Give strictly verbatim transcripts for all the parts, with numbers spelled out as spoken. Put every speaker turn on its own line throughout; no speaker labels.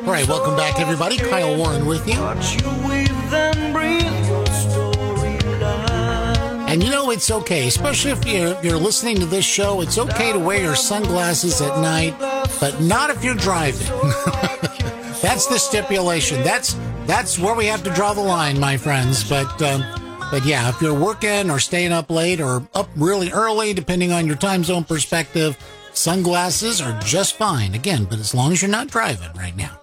All right, welcome back, everybody. Kyle Warren with you. And you know, it's okay, especially if you're, you're listening to this show, it's okay to wear your sunglasses at night, but not if you're driving. That's the stipulation. That's that's where we have to draw the line, my friends. But, um, but yeah, if you're working or staying up late or up really early, depending on your time zone perspective, sunglasses are just fine. Again, but as long as you're not driving right now.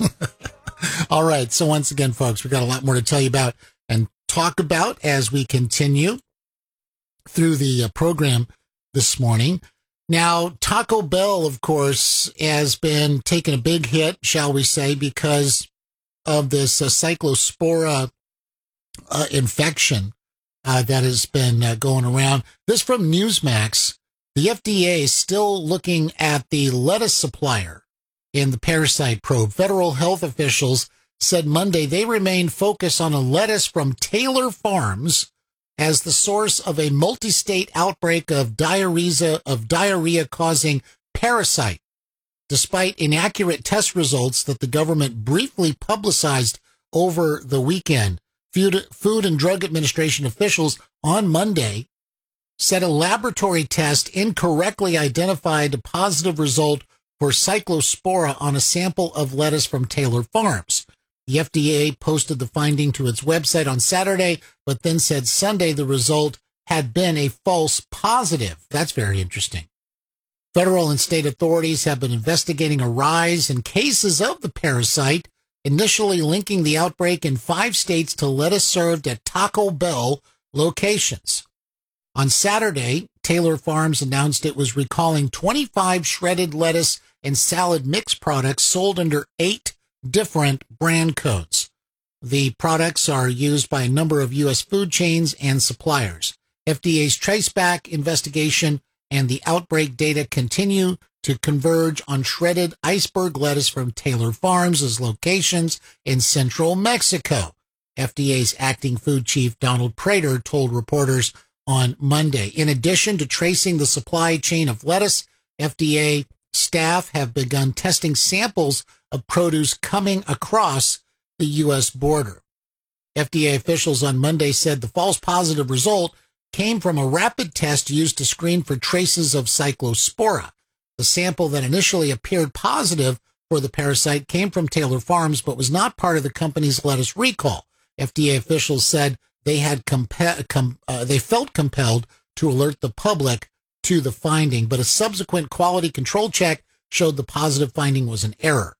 All right. So once again, folks, we've got a lot more to tell you about and talk about as we continue through the uh, program this morning. Now, Taco Bell, of course, has been taking a big hit, shall we say, because of this uh, cyclospora uh, infection uh, that has been uh, going around. This from Newsmax. The F D A is still looking at the lettuce supplier in the parasite probe. Federal health officials said Monday they remain focused on a lettuce from Taylor Farms as the source of a multi-state outbreak of diarrhea of diarrhea-causing parasite, despite inaccurate test results that the government briefly publicized over the weekend. Food, Food and Drug Administration officials on Monday said a laboratory test incorrectly identified a positive result for cyclospora on a sample of lettuce from Taylor Farms. The F D A posted the finding to its website on Saturday, but then said Sunday the result had been a false positive. That's very interesting. Federal and state authorities have been investigating a rise in cases of the parasite, initially linking the outbreak in five states to lettuce served at Taco Bell locations. On Saturday, Taylor Farms announced it was recalling twenty-five shredded lettuce and salad mix products sold under eight different brand codes. The products are used by a number of U S food chains and suppliers. F D A's traceback investigation and the outbreak data continue to converge on shredded iceberg lettuce from Taylor Farms' locations in central Mexico. F D A's acting food chief Donald Prater told reporters on Monday. In addition to tracing the supply chain of lettuce, F D A staff have begun testing samples of produce coming across the U S border. F D A officials on Monday said the false positive result came from a rapid test used to screen for traces of cyclospora. The sample that initially appeared positive for the parasite came from Taylor Farms, but was not part of the company's lettuce recall. F D A officials said they had compa- com- uh, they felt compelled to alert the public to the finding, but a subsequent quality control check showed the positive finding was an error.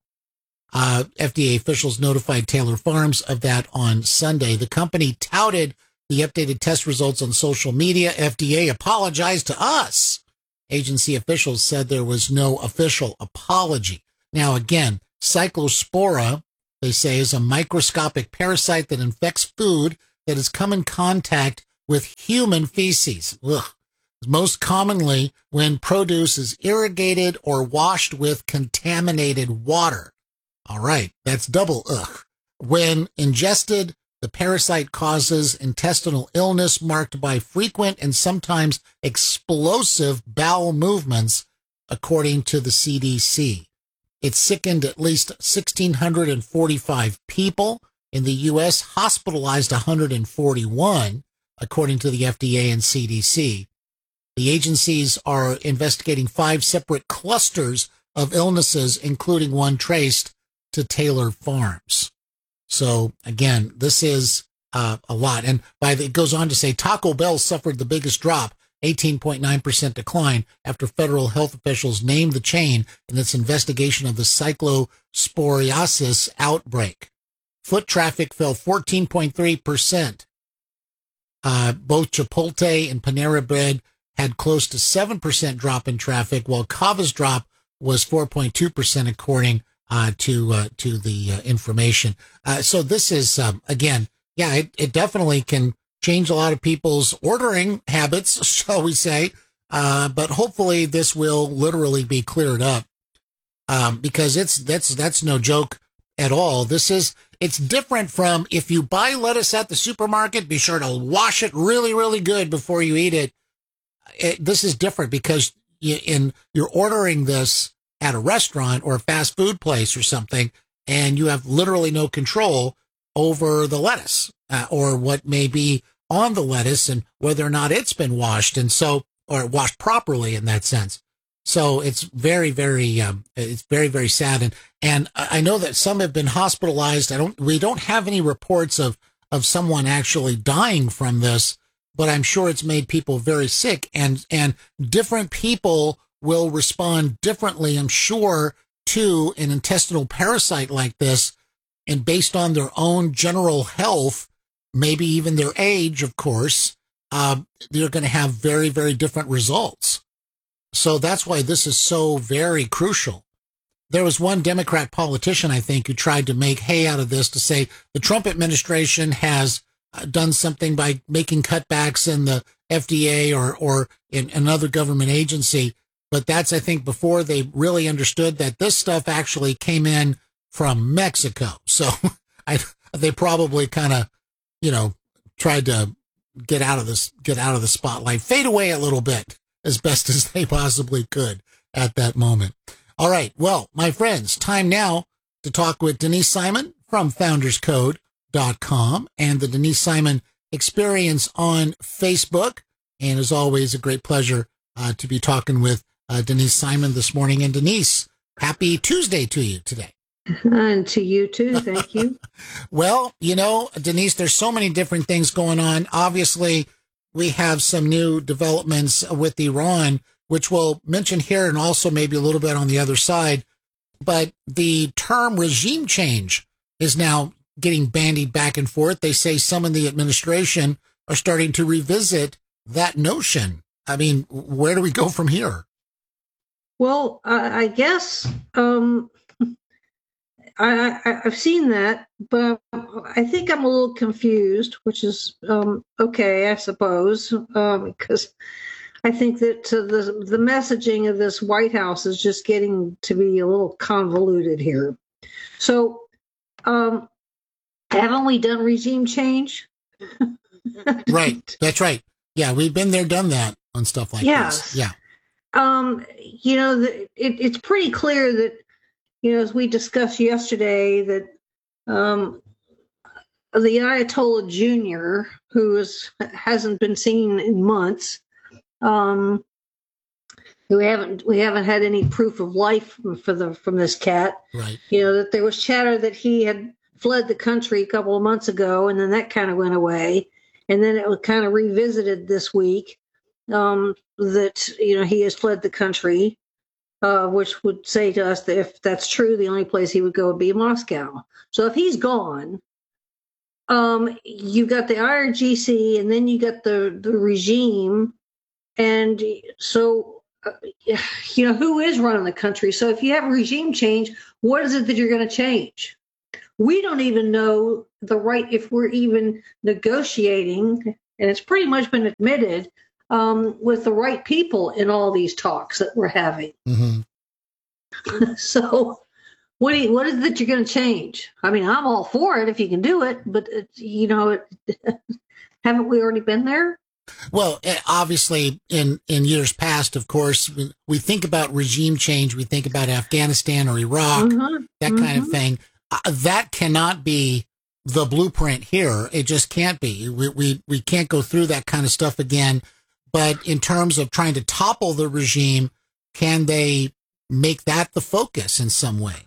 Uh, F D A officials notified Taylor Farms of that on Sunday. The company touted the updated test results on social media. F D A apologized to us. Agency officials said there was no official apology. Now, again, cyclospora, they say, is a microscopic parasite that infects food that has come in contact with human feces. Ugh. Most commonly when produce is irrigated or washed with contaminated water. All right, that's double ugh. When ingested, the parasite causes intestinal illness marked by frequent and sometimes explosive bowel movements, according to the C D C. It sickened at least one thousand six hundred forty-five people. In the U S, hospitalized one hundred forty-one, according to the F D A and C D C. The agencies are investigating five separate clusters of illnesses, including one traced to Taylor Farms. So, again, this is uh, a lot. And by the, it goes on to say Taco Bell suffered the biggest drop, eighteen point nine percent decline, after federal health officials named the chain in its investigation of the cyclosporiasis outbreak. Foot traffic fell fourteen point three percent. Uh, both Chipotle and Panera Bread had close to seven percent drop in traffic, while Cava's drop was four point two percent, according uh, to uh, to the uh, information. Uh, so this is, um, again, yeah, it, it definitely can change a lot of people's ordering habits, shall we say, uh, but hopefully this will literally be cleared up, um, because it's that's that's no joke at all. This is, it's different from if you buy lettuce at the supermarket, be sure to wash it really, really good before you eat it. It, this is different because you, in you're ordering this at a restaurant or a fast food place or something, and you have literally no control over the lettuce uh, or what may be on the lettuce and whether or not it's been washed, and so or washed properly in that sense. So it's very, very, um, it's very, very sad. And, and I know that some have been hospitalized. I don't, we don't have any reports of, of someone actually dying from this, but I'm sure it's made people very sick, and, and different people will respond differently, I'm sure, to an intestinal parasite like this. And based on their own general health, maybe even their age, of course, uh, they're going to have very, very different results. So that's why this is so very crucial. There was one Democrat politician, I think, who tried to make hay out of this to say the Trump administration has done something by making cutbacks in the F D A or, or in another government agency. But that's, I think, before they really understood that this stuff actually came in from Mexico. So I, they probably kind of, you know, tried to get out of this, get out of the spotlight, fade away a little bit as best as they possibly could at that moment. All right. Well, my friends, time now to talk with Denise Simon from founders code dot com and the Denise Simon Experience on Facebook. And as always, a great pleasure uh, to be talking with uh, Denise Simon this morning. And Denise, happy Tuesday to you today.
And to you too. Thank you.
Well, you know, Denise, there's so many different things going on. Obviously, we have some new developments with Iran, which we'll mention here and also maybe a little bit on the other side. But the term regime change is now getting bandied back and forth. They say some in the administration are starting to revisit that notion. I mean, where do we go from here?
Well, I, I guess um, I, I, I've seen that, but I think I'm a little confused, which is um, okay, I suppose, um, because I think that uh, the the messaging of this White House is just getting to be a little convoluted here. So, um, haven't we done regime change?
Right, that's right. Yeah, we've been there, done that on stuff like
yes.
this. Yeah.
Um, you know, the, it, it's pretty clear that, you know, as we discussed yesterday, that um, the Ayatollah Junior, who is, hasn't been seen in months, um, we haven't we haven't had any proof of life for the from this cat.
Right.
You know, that there was chatter that he had fled the country a couple of months ago, and then that kind of went away, and then it was kind of revisited this week um, that you know he has fled the country. Uh, which would say to us that if that's true, the only place he would go would be Moscow. So if he's gone, um, you got the I R G C, and then you got the, the regime. And so, uh, you know, who is running the country? So if you have a regime change, what is it that you're going to change? We don't even know the right, if we're even negotiating, and it's pretty much been admitted, Um, with the right people in all these talks that we're having. Mm-hmm. So what do you, what is it that you're going to change? I mean, I'm all for it if you can do it, but, it, you know, it, haven't we already been there?
Well, obviously, in, in years past, of course, we think about regime change. We think about Afghanistan or Iraq, mm-hmm. that kind mm-hmm. of thing. Uh, that cannot be the blueprint here. It just can't be. We, we, we can't go through that kind of stuff again. But in terms of trying to topple the regime, can they make that the focus in some way?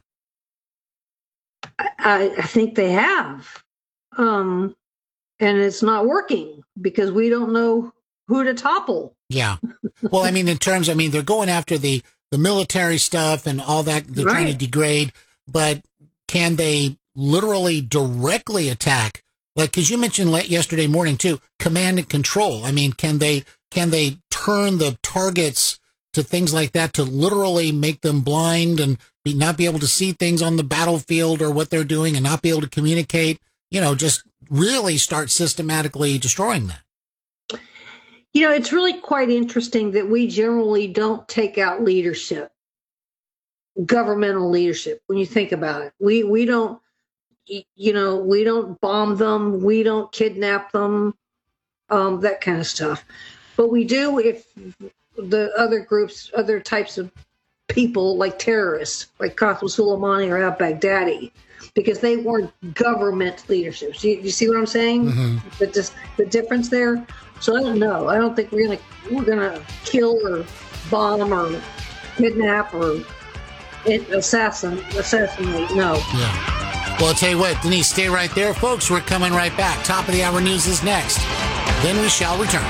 I, I think they have. Um, and it's not working because we don't know who to topple.
Yeah. Well, I mean, in terms, I mean, they're going after the, the military stuff and all that. They're right. trying to degrade. But can they literally directly attack? Like, because you mentioned yesterday morning, too, command and control. I mean, can they... Can they turn the targets to things like that to literally make them blind and be, not be able to see things on the battlefield or what they're doing and not be able to communicate? You know, just really start systematically destroying that.
You know, it's really quite interesting that we generally don't take out leadership, governmental leadership, when you think about it. We, we don't, you know, we don't bomb them. We don't kidnap them, um, that kind of stuff. But we do if the other groups, other types of people like terrorists, like Qasem Soleimani or al-Baghdadi, because they weren't government leaderships. You, you see what I'm saying? Mm-hmm. The, just, the difference there. So I don't know. I don't think we're gonna we're gonna kill or bomb or kidnap or assassin assassinate. No.
Yeah. Well, I'll tell you what, Denise, stay right there, folks. We're coming right back. Top of the hour news is next. Then we shall return.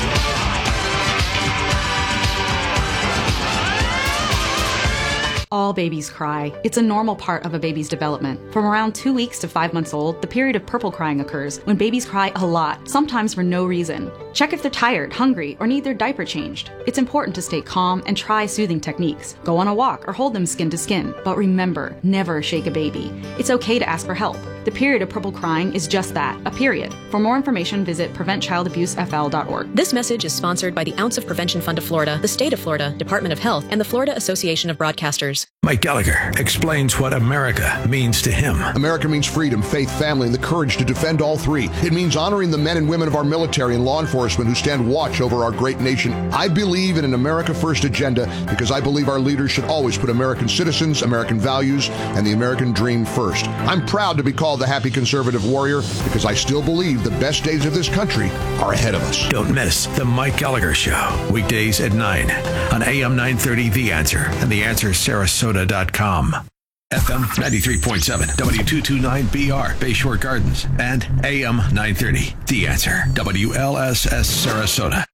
All babies cry. It's a normal part of a baby's development. From around two weeks to five months old, the period of purple crying occurs when babies cry a lot, sometimes for no reason. Check if they're tired, hungry, or need their diaper changed. It's important to stay calm and try soothing techniques. Go on a walk or hold them skin to skin. But remember, never shake a baby. It's okay to ask for help. The period of purple crying is just that, a period. For more information, visit prevent child abuse f l dot org.
This message is sponsored by the Ounce of Prevention Fund of Florida, the State of Florida, Department of Health, and the Florida Association of Broadcasters.
Mike Gallagher explains what America means to him.
America means freedom, faith, family, and the courage to defend all three. It means honoring the men and women of our military and law enforcement who stand watch over our great nation. I believe in an America First agenda because I believe our leaders should always put American citizens, American values, and the American dream first. I'm proud to be called the happy conservative warrior because I still believe the best days of this country are ahead of us.
Don't miss the Mike Gallagher Show, weekdays at nine on A M nine thirty The Answer and the answer sarasota dot com. F M ninety-three point seven, W two twenty-nine B R, Bayshore Gardens, and A M nine thirty The Answer, W L S S Sarasota.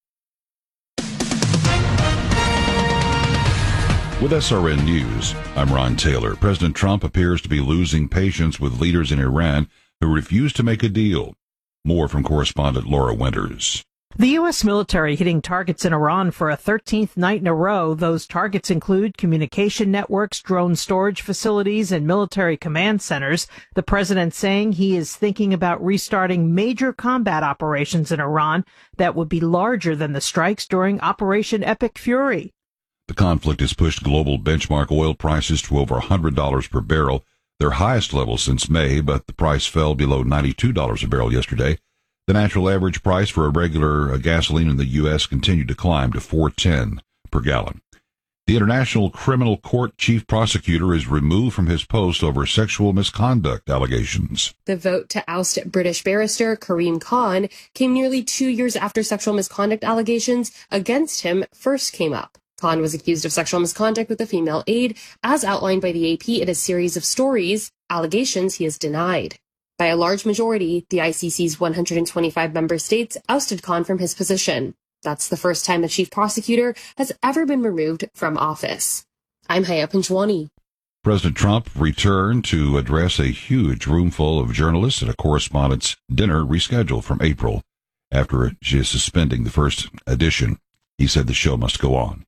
With S R N News, I'm Ron Taylor. President Trump appears to be losing patience with leaders in Iran who refuse to make a deal. More from correspondent Laura Winters.
The U S military hitting targets in Iran for a thirteenth night in a row. Those targets include communication networks, drone storage facilities, and military command centers. The president saying he is thinking about restarting major combat operations in Iran that would be larger than the strikes during Operation Epic Fury.
The conflict has pushed global benchmark oil prices to over one hundred dollars per barrel, their highest level since May, but the price fell below ninety-two dollars a barrel yesterday. The natural average price for a regular gasoline in the U S continued to climb to four dollars and ten cents per gallon. The International Criminal Court chief prosecutor is removed from his post over sexual misconduct allegations.
The vote to oust British barrister Karim Khan came nearly two years after sexual misconduct allegations against him first came up. Khan was accused of sexual misconduct with a female aide, as outlined by the A P in a series of stories, allegations he has denied. By a large majority, the I C C's one hundred twenty-five member states ousted Khan from his position. That's the first time the chief prosecutor has ever been removed from office. I'm Haya Panjwani.
President Trump returned to address a huge room full of journalists at a correspondents' dinner rescheduled from April. After she is suspending the first edition, he said the show must go on.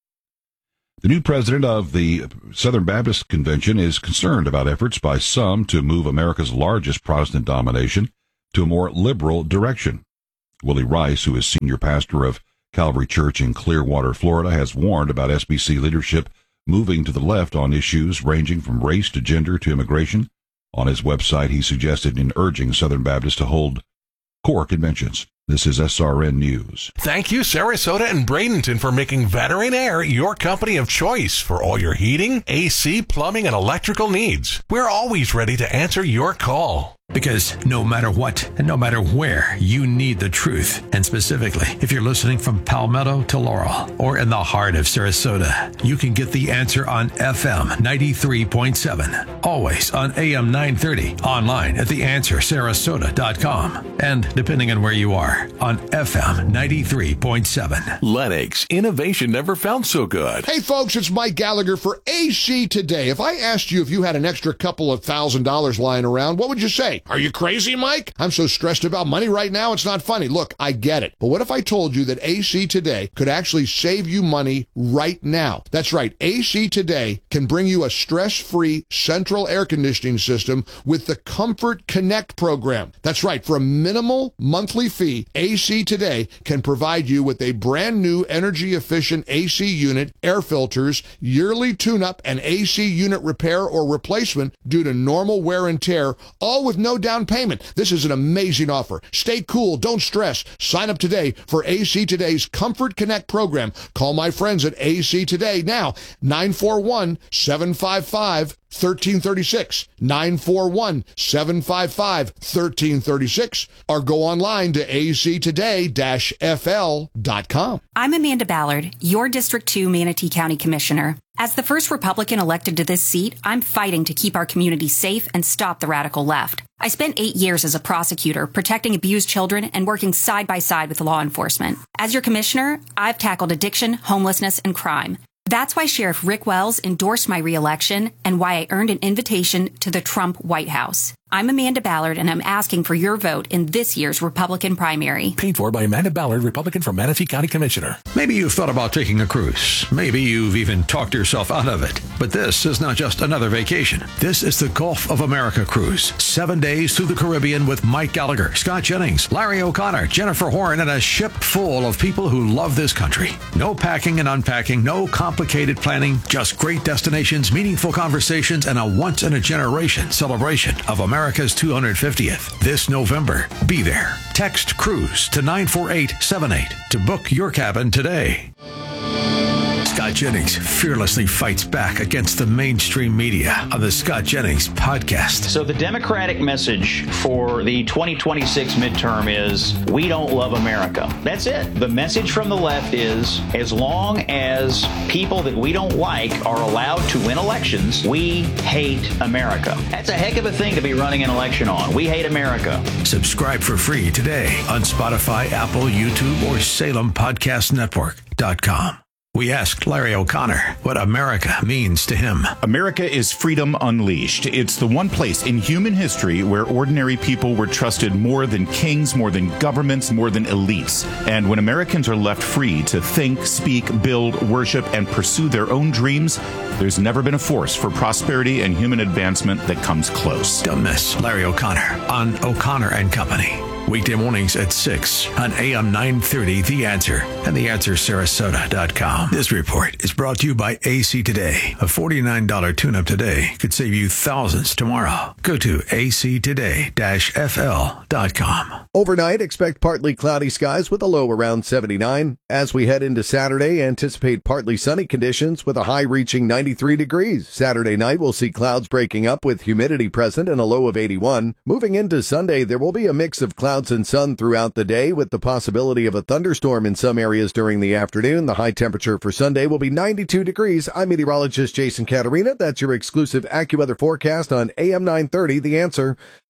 The new president of the Southern Baptist Convention is concerned about efforts by some to move America's largest Protestant denomination to a more liberal direction. Willie Rice, who is senior pastor of Calvary Church in Clearwater, Florida, has warned about S B C leadership moving to the left on issues ranging from race to gender to immigration. On his website, he suggested in urging Southern Baptists to hold core conventions. This is S R N News.
Thank you, Sarasota and Bradenton, for making Veteran Air your company of choice for all your heating, A C, plumbing, and electrical needs. We're always ready to answer your call.
Because no matter what and no matter where, you need the truth. And specifically, if you're listening from Palmetto to Laurel or in the heart of Sarasota, you can get the answer on F M ninety-three point seven. Always on A M nine thirty, online at the answer sarasota dot com. And depending on where you are, on F M ninety-three point seven.
Lennox, innovation never felt so good.
Hey folks, it's Mike Gallagher for A C Today. If I asked you if you had an extra couple of thousand dollars lying around, what would you say? Are you crazy, Mike? I'm so stressed about money right now, it's not funny. Look, I get it. But what if I told you that A C Today could actually save you money right now? That's right. A C Today can bring you a stress-free central air conditioning system with the Comfort Connect program. That's right. For a minimal monthly fee, A C Today can provide you with a brand new energy-efficient A C unit, air filters, yearly tune-up, and A C unit repair or replacement due to normal wear and tear, all with no down payment. This is an amazing offer. Stay cool. Don't stress. Sign up today for A C Today's Comfort Connect program. Call my friends at A C Today now. nine four one, seven five five, one three three six. nine four one, seven five five, one three three six. Or go online to A C today dash F L dot com.
I'm Amanda Ballard, your District two Manatee County Commissioner. As the first Republican elected to this seat, I'm fighting to keep our community safe and stop the radical left. I spent eight years as a prosecutor, protecting abused children and working side by side with law enforcement. As your commissioner, I've tackled addiction, homelessness, and crime. That's why Sheriff Rick Wells endorsed my reelection and why I earned an invitation to the Trump White House. I'm Amanda Ballard, and I'm asking for your vote in this year's Republican primary.
Paid for by Amanda Ballard, Republican from Manatee County Commissioner.
Maybe you've thought about taking a cruise. Maybe you've even talked yourself out of it. But this is not just another vacation. This is the Gulf of America cruise. Seven days through the Caribbean with Mike Gallagher, Scott Jennings, Larry O'Connor, Jennifer Horn, and a ship full of people who love this country. No packing and unpacking, no complicated planning, just great destinations, meaningful conversations, and a once-in-a-generation celebration of America. America's two hundred fiftieth. This November. Be there. Text CRUISE to nine four eight seven eight to book your cabin today. Scott Jennings fearlessly fights back against the mainstream media on the Scott Jennings podcast.
So the Democratic message for the twenty twenty-six midterm is, we don't love America. That's it. The message from the left is, as long as people that we don't like are allowed to win elections, we hate America. That's a heck of a thing to be running an election on. We hate America.
Subscribe for free today on Spotify, Apple, YouTube, or Salem Podcast Network dot com. We asked Larry O'Connor what America means to him.
America is freedom unleashed. It's the one place in human history where ordinary people were trusted more than kings, more than governments, more than elites. And when Americans are left free to think, speak, build, worship, and pursue their own dreams, there's never been a force for prosperity and human advancement that comes close.
Don't miss Larry O'Connor on O'Connor and Company. Weekday mornings at six on A M nine thirty, The Answer, and the answer sarasota dot com. This report is brought to you by A C Today. A forty-nine dollars tune-up today could save you thousands tomorrow. Go to A C today dash F L dot com.
Overnight, expect partly cloudy skies with a low around seventy-nine. As we head into Saturday, anticipate partly sunny conditions with a high reaching ninety-three degrees. Saturday night, we'll see clouds breaking up with humidity present and a low of eighty-one. Moving into Sunday, there will be a mix of clouds and sun throughout the day with the possibility of a thunderstorm in some areas during the afternoon. The high temperature for Sunday will be ninety-two degrees. I'm meteorologist Jason Caterina. That's your exclusive AccuWeather forecast on A M nine thirty, The Answer.